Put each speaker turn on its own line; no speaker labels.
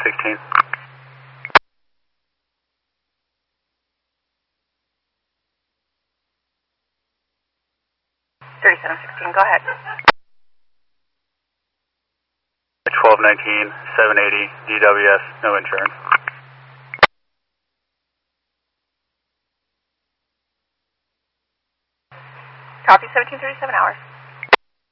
3716.
3716, go ahead.
1219, 780, DWS, no insurance.
Copy, 1737 hours.